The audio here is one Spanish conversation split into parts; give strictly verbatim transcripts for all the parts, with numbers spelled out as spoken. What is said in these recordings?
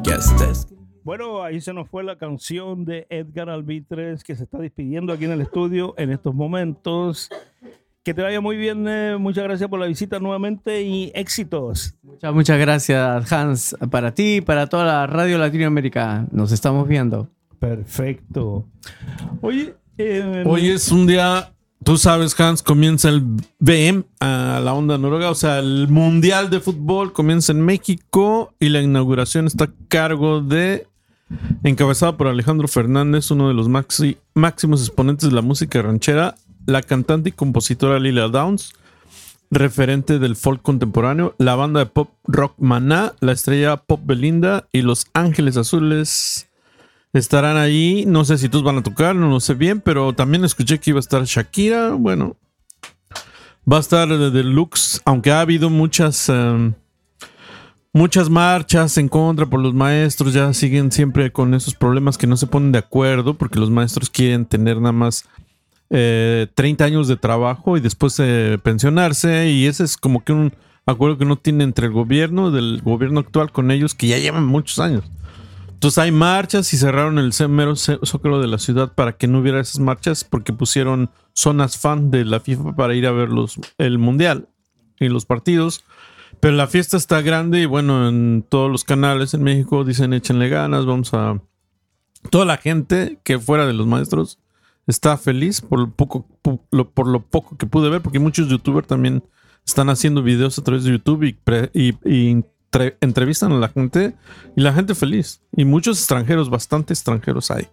estés. Bueno, ahí se nos fue la canción de Edgar Albitres, que se está despidiendo aquí en el estudio en estos momentos. Que te vaya muy bien, eh, muchas gracias por la visita nuevamente y éxitos. Muchas, muchas gracias, Hans, para ti y para toda la radio Latinoamérica. Nos estamos viendo. Perfecto. Oye, eh, hoy es un día, tú sabes, Hans, comienza el V M a la onda noruega, o sea, el Mundial de Fútbol comienza en México y la inauguración está a cargo de, encabezada por Alejandro Fernández, uno de los maxi, máximos exponentes de la música ranchera, la cantante y compositora Lila Downs, referente del folk contemporáneo, la banda de pop rock Maná, la estrella pop Belinda y Los Ángeles Azules estarán ahí. No sé si todos van a tocar, no lo sé bien, pero también escuché que iba a estar Shakira. Bueno, va a estar de deluxe, aunque ha habido muchas um, muchas marchas en contra por los maestros. Ya siguen siempre con esos problemas que no se ponen de acuerdo porque los maestros quieren tener nada más Eh, treinta años de trabajo y después eh, pensionarse, y ese es como que un acuerdo que no tiene entre el gobierno del gobierno actual con ellos, que ya llevan muchos años. Entonces hay marchas y cerraron el mero zócalo de la ciudad para que no hubiera esas marchas, porque pusieron zonas fan de la FIFA para ir a ver los, el mundial y los partidos. Pero la fiesta está grande y bueno, en todos los canales en México dicen échenle ganas, vamos a... Toda la gente que fuera de los maestros está feliz por lo poco, por lo, por lo poco que pude ver, porque muchos youtubers también están haciendo videos a través de YouTube y, pre, y, y tre, entrevistan a la gente, y la gente feliz. Y muchos extranjeros, bastante extranjeros hay.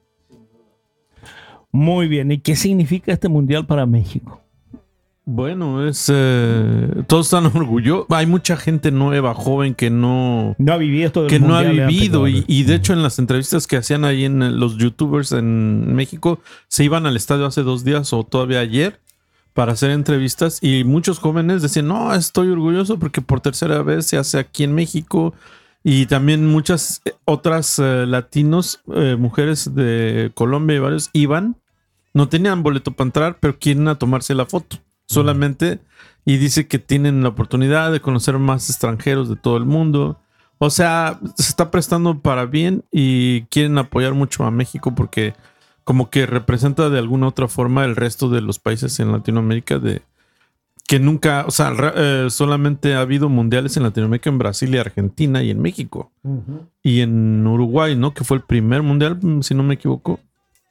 Muy bien. ¿Y qué significa este mundial para México? Bueno, es eh, todos están orgullosos. Hay mucha gente nueva, joven, que no, no ha vivido esto del que no ha mundial vivido. Y, y de hecho, en las entrevistas que hacían ahí en los youtubers en México, se iban al estadio hace dos días o todavía ayer para hacer entrevistas. Y muchos jóvenes decían: no, estoy orgulloso porque por tercera vez se hace aquí en México. Y también muchas otras eh, latinos, eh, mujeres de Colombia y varios, iban, no tenían boleto para entrar, pero quieren a tomarse la foto solamente, y dice que tienen la oportunidad de conocer más extranjeros de todo el mundo. O sea, se está prestando para bien y quieren apoyar mucho a México porque como que representa de alguna otra forma el resto de los países en Latinoamérica, de que nunca, o sea, eh, solamente ha habido mundiales en Latinoamérica, en Brasil y Argentina y en México. Uh-huh. Y en Uruguay, ¿no? Que fue el primer mundial, si no me equivoco.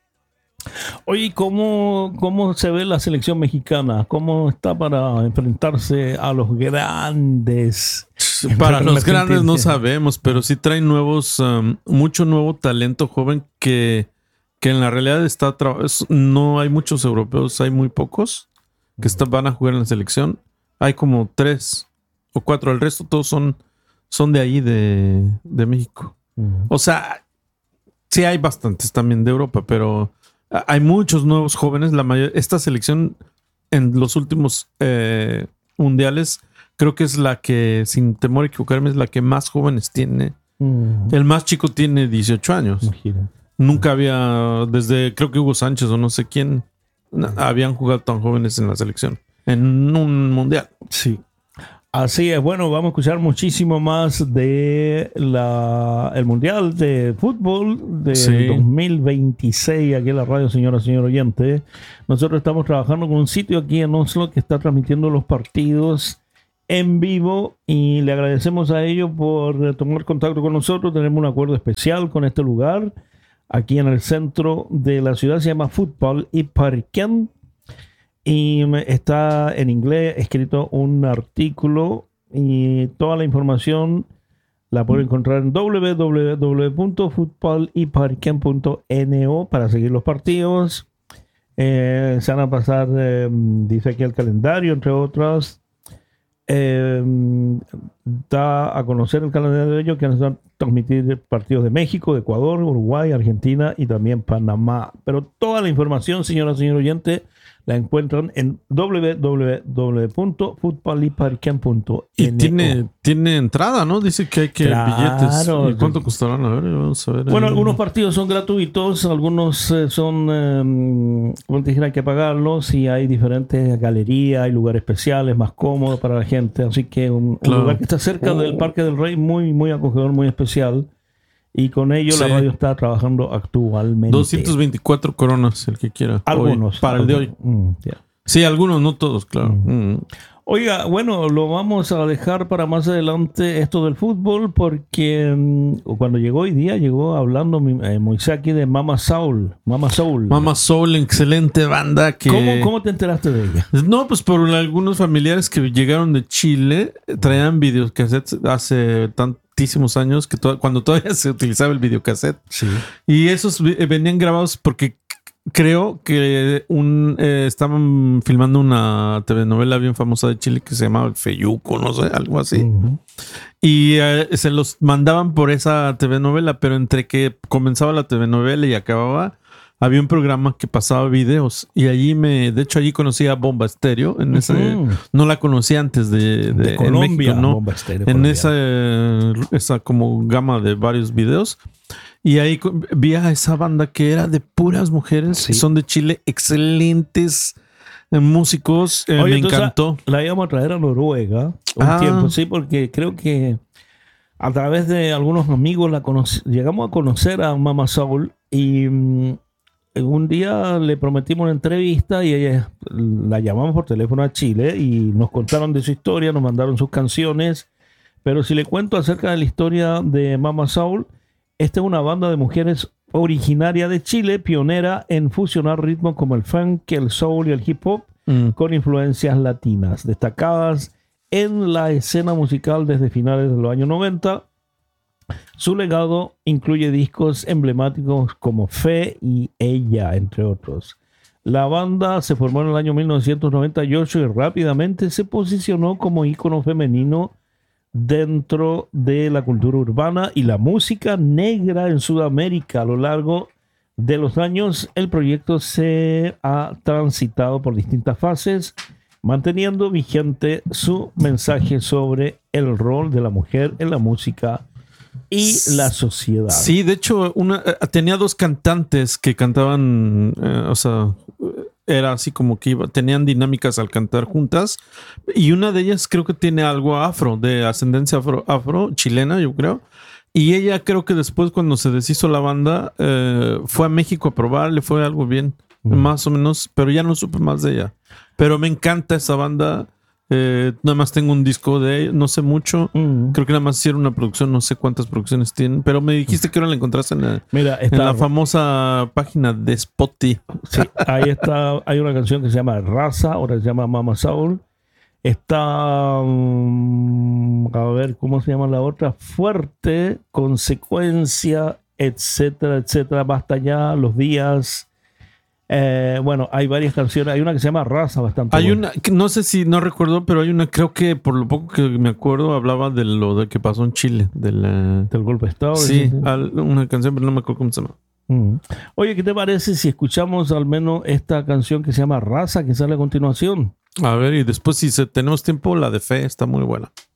Oye, ¿cómo, ¿cómo se ve la selección mexicana? ¿Cómo está para enfrentarse a los grandes? Para los grandes no sabemos, pero sí traen nuevos, um, mucho nuevo talento joven que, que en la realidad está tra- no hay muchos europeos, hay muy pocos que está, van a jugar en la selección. Hay como tres o cuatro, el resto todos son, son de ahí de, de México. Uh-huh. O sea, sí hay bastantes también de Europa, pero hay muchos nuevos jóvenes. La mayor, esta selección en los últimos eh, mundiales creo que es la que, sin temor a equivocarme, es la que más jóvenes tiene. Mm. El más chico tiene dieciocho años. Imagina. Nunca había, desde creo que Hugo Sánchez o no sé quién, mm. habían jugado tan jóvenes en la selección, en un mundial. Sí. Así es, bueno, vamos a escuchar muchísimo más de la, el Mundial de Fútbol del sí. dos mil veintiséis aquí en la radio, señora, señor oyente. Nosotros estamos trabajando con un sitio aquí en Oslo que está transmitiendo los partidos en vivo y le agradecemos a ellos por tomar contacto con nosotros. Tenemos un acuerdo especial con este lugar aquí en el centro de la ciudad, se llama Fútbol y Parken. Y está en inglés escrito un artículo y toda la información la pueden encontrar en doble u doble u doble u punto fútbol y parken punto no para seguir los partidos. Eh, se van a pasar, eh, dice aquí el calendario, entre otras. Eh, da a conocer el calendario de ellos que van a transmitir partidos de México, de Ecuador, Uruguay, Argentina y también Panamá. Pero toda la información, señora, señor oyente, la encuentran en doble u doble u doble u punto fútbol y parken punto no. Y tiene, tiene entrada, ¿no? Dice que hay que claro, billetes. ¿Y cuánto costarán? A ver, vamos a ver. Bueno, ahí. Algunos partidos son gratuitos, algunos eh, son, eh, como te dije, hay que pagarlos, y hay diferentes galerías, hay lugares especiales, más cómodos para la gente. Así que un, claro. un lugar que está cerca oh. del Parque del Rey, muy, muy acogedor, muy especial. Y con ello sí. La radio está trabajando actualmente. doscientas veinticuatro coronas, el que quiera. Algunos. Hoy, para algunos. el de hoy. Mm, yeah. Sí, algunos, no todos, claro. Mm. Mm. Oiga, bueno, lo vamos a dejar para más adelante esto del fútbol porque um, cuando llegó hoy día, llegó hablando eh, Moisés aquí de Mama Soul. Mama Soul. Mama Soul, excelente banda que... ¿Cómo, cómo te enteraste de ella? No, pues por algunos familiares que llegaron de Chile, traían videocassettes hace tantísimos años, que to- cuando todavía se utilizaba el videocassette. Sí. Y esos venían grabados porque... Creo que un eh, estaban filmando una telenovela bien famosa de Chile que se llamaba El Feyuco, no sé, algo así. Uh-huh. Y eh, se los mandaban por esa telenovela, pero entre que comenzaba la telenovela y acababa, había un programa que pasaba videos. Y allí me, de hecho, allí conocí a Bomba Estéreo. En ese, uh-huh. No la conocí antes de, de, de Colombia, en México, ¿no? Bomba Estéreo, en esa, esa como gama de varios videos. Y ahí vi a esa banda que era de puras mujeres, sí. Son de Chile, excelentes músicos, eh, Oye, me encantó. La íbamos a traer a Noruega un ah. tiempo, sí, porque creo que a través de algunos amigos la conoc- llegamos a conocer a Mama Soul y um, un día le prometimos una entrevista y ella la llamamos por teléfono a Chile y nos contaron de su historia, nos mandaron sus canciones, pero si le cuento acerca de la historia de Mama Soul, esta es una banda de mujeres originaria de Chile, pionera en fusionar ritmos como el funk, el soul y el hip hop mm. con influencias latinas, destacadas en la escena musical desde finales de los años noventa. Su legado incluye discos emblemáticos como Fe y Ella, entre otros. La banda se formó en el año mil novecientos noventa y ocho y rápidamente se posicionó como ícono femenino dentro de la cultura urbana y la música negra en Sudamérica. A lo largo de los años, el proyecto se ha transitado por distintas fases, manteniendo vigente su mensaje sobre el rol de la mujer en la música y la sociedad. Sí, de hecho, una, tenía dos cantantes que cantaban, eh, o sea, era así como que iba, tenían dinámicas al cantar juntas, y una de ellas creo que tiene algo afro, de ascendencia afro, afro chilena, yo creo. Y ella creo que después, cuando se deshizo la banda, eh, fue a México a probar, le fue algo bien, mm. más o menos, pero ya no supe más de ella. Pero me encanta esa banda. Eh, nada más tengo un disco de ella, no sé mucho. Mm. Creo que nada más hicieron una producción, no sé cuántas producciones tienen, pero me dijiste que ahora la encontraste en la, Mira, está, en la famosa página de Spotify. Sí, ahí está. Hay una canción que se llama Raza, ahora se llama Mama Soul. Está, um, a ver, ¿cómo se llama la otra? Fuerte, Consecuencia, etcétera, etcétera. Basta ya, Los Días. Eh, bueno, hay varias canciones. Hay una que se llama Raza, bastante Hay buena. una, no sé si no recuerdo, pero hay una, creo que por lo poco que me acuerdo, hablaba de lo de que pasó en Chile, de la, del golpe de Estado. Sí, al, una canción, pero no me acuerdo cómo se llama. Mm. Oye, ¿qué te parece si escuchamos al menos esta canción que se llama Raza, que sale a continuación? A ver, y después, si se, tenemos tiempo, la de Fe está muy buena.